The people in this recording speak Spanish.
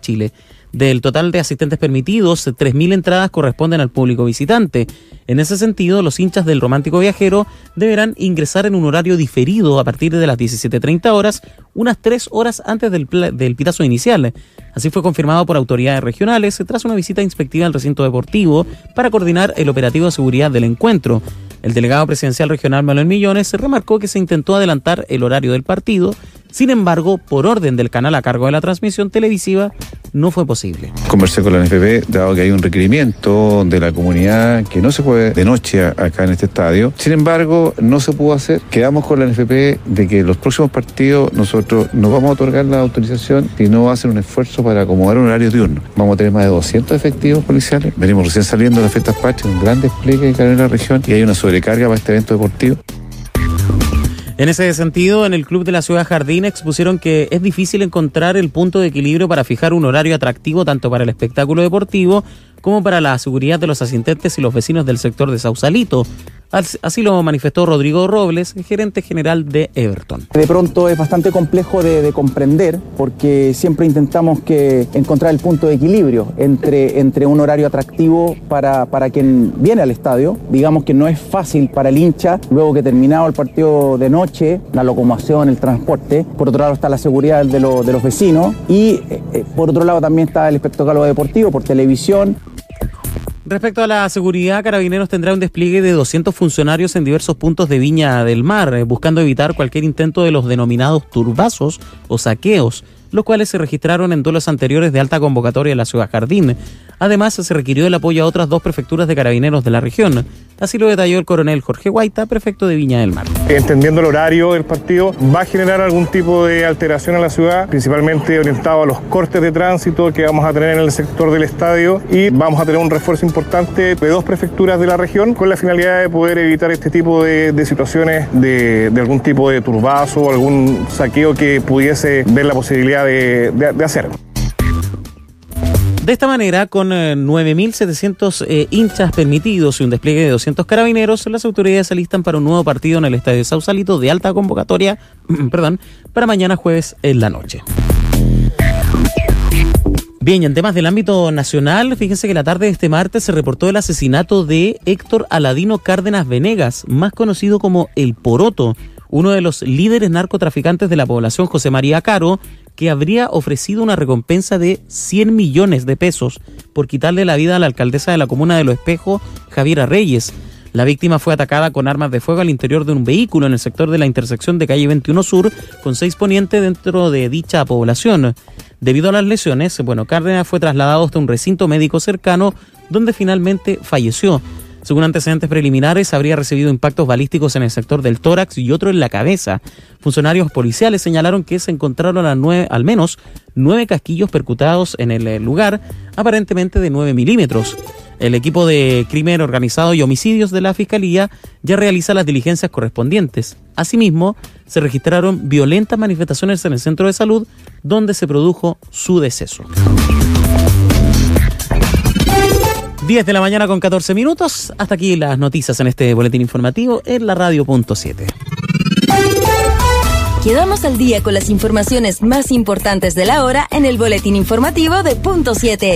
Chile. Del total de asistentes permitidos, 3.000 entradas corresponden al público visitante. En ese sentido, los hinchas del Romántico Viajero deberán ingresar en un horario diferido a partir de las 17:30 horas, unas 3 horas antes del pitazo inicial. Así fue confirmado por autoridades regionales tras una visita inspectiva al recinto deportivo para coordinar el operativo de seguridad del encuentro. El delegado presidencial regional Manuel Millones remarcó que se intentó adelantar el horario del partido. Sin embargo, por orden del canal a cargo de la transmisión televisiva, no fue posible. Conversé con la NFP, dado que hay un requerimiento de la comunidad que no se juegue de noche acá en este estadio. Sin embargo, no se pudo hacer. Quedamos con la NFP de que los próximos partidos nosotros no vamos a otorgar la autorización y no va a hacer un esfuerzo para acomodar un horario diurno. Vamos a tener más de 200 efectivos policiales. Venimos recién saliendo de las fiestas patrias, un gran despliegue en la región y hay una sobrecarga para este evento deportivo. En ese sentido, en el Club de la Ciudad Jardín expusieron que es difícil encontrar el punto de equilibrio para fijar un horario atractivo tanto para el espectáculo deportivo como para la seguridad de los asistentes y los vecinos del sector de Sausalito. Así lo manifestó Rodrigo Robles, gerente general de Everton. De pronto es bastante complejo de comprender porque siempre intentamos encontrar el punto de equilibrio entre un horario atractivo para quien viene al estadio. Digamos que no es fácil para el hincha, luego que terminado el partido de noche, la locomoción, el transporte. Por otro lado está la seguridad de los vecinos y por otro lado también está el espectáculo deportivo por televisión. Respecto a la seguridad, Carabineros tendrá un despliegue de 200 funcionarios en diversos puntos de Viña del Mar, buscando evitar cualquier intento de los denominados turbazos o saqueos, los cuales se registraron en duelos anteriores de alta convocatoria en la Ciudad Jardín. Además, se requirió el apoyo a otras 2 prefecturas de Carabineros de la región. Así lo detalló el coronel Jorge Guaita, prefecto de Viña del Mar. Entendiendo el horario del partido, va a generar algún tipo de alteración a la ciudad, principalmente orientado a los cortes de tránsito que vamos a tener en el sector del estadio y vamos a tener un refuerzo importante de 2 prefecturas de la región con la finalidad de poder evitar este tipo de situaciones de algún tipo de turbazo o algún saqueo que pudiese ver la posibilidad de hacer. De esta manera, con 9.700 hinchas permitidos y un despliegue de 200 carabineros, las autoridades se alistan para un nuevo partido en el Estadio Sausalito de alta convocatoria, para mañana jueves en la noche. Bien, y en temas del ámbito nacional, fíjense que la tarde de este martes se reportó el asesinato de Héctor Aladino Cárdenas Venegas, más conocido como El Poroto, uno de los líderes narcotraficantes de la población José María Caro, que habría ofrecido una recompensa de 100 millones de pesos por quitarle la vida a la alcaldesa de la comuna de Los Espejos, Javiera Reyes. La víctima fue atacada con armas de fuego al interior de un vehículo en el sector de la intersección de calle 21 Sur con 6 Poniente dentro de dicha población. Debido a las lesiones, Cárdenas fue trasladado hasta un recinto médico cercano donde finalmente falleció. Según antecedentes preliminares, habría recibido impactos balísticos en el sector del tórax y otro en la cabeza. Funcionarios policiales señalaron que se encontraron al menos 9 casquillos percutados en el lugar, aparentemente de 9 milímetros. El equipo de crimen organizado y homicidios de la Fiscalía ya realiza las diligencias correspondientes. Asimismo, se registraron violentas manifestaciones en el centro de salud donde se produjo su deceso. 10 de la mañana con 14 minutos. Hasta aquí las noticias en este boletín informativo en la radio.7. Quedamos al día con las informaciones más importantes de la hora en el boletín informativo de Punto 7.